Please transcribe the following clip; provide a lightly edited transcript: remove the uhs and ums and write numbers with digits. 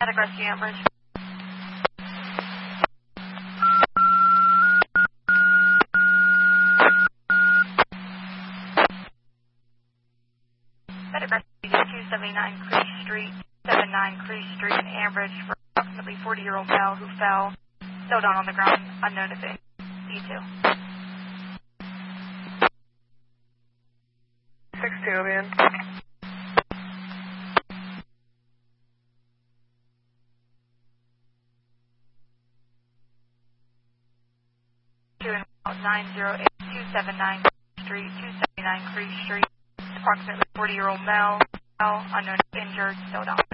Attic Rescue Ambridge. Attic Rescue 279 Creek Street, 79 Creek Street in Ambridge for approximately 40-year-old male who fell, still down on the ground, unknown event. E2. 6-2, man. Two 908 279 Street, 279 Creek Street, approximately 40-year-old male, unknown injured, still down.